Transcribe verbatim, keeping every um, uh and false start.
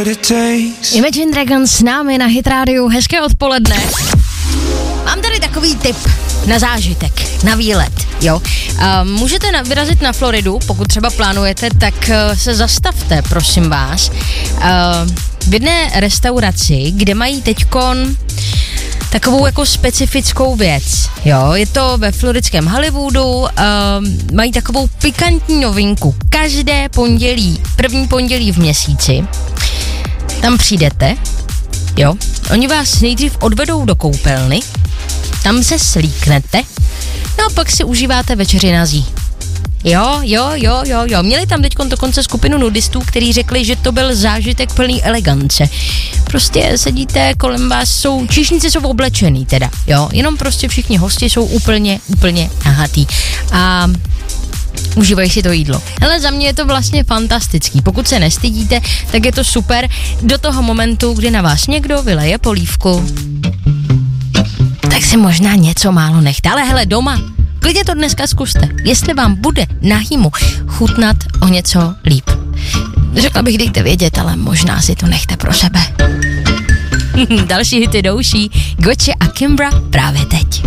Imagine Dragons s námi na Hit Radio, hezké odpoledne. Mám tady takový tip na zážitek, na výlet, jo. Uh, můžete na, vyrazit na Floridu, pokud třeba plánujete, tak uh, se zastavte, prosím vás, uh, v jedné restauraci, kde mají teďkon takovou jako specifickou věc, jo, je to ve floridském Hollywoodu, uh, mají takovou pikantní novinku, každé pondělí, první pondělí v měsíci, tam přijdete, jo, oni vás nejdřív odvedou do koupelny, tam se slíknete, no a pak si užíváte večeři na zí. Jo, jo, jo, jo, jo. Měli tam teď dokonce skupinu nudistů, kteří řekli, že to byl zážitek plný elegance. Prostě sedíte, kolem vás jsou, číšníci jsou oblečený teda, jo, jenom prostě všichni hosti jsou úplně, úplně nahatý. A užívají si to jídlo. Hele, za mě je to vlastně fantastický. Pokud se nestydíte, tak je to super do toho momentu, kdy na vás někdo vyleje polívku. Tak si možná něco málo nechte. Ale hele, doma, klidně to dneska zkuste. Jestli vám bude na hýmu chutnat o něco líp. Řekla bych, dejte vědět, ale možná si to nechte pro sebe. Další hity douší, Gotcha a Kimbra právě teď.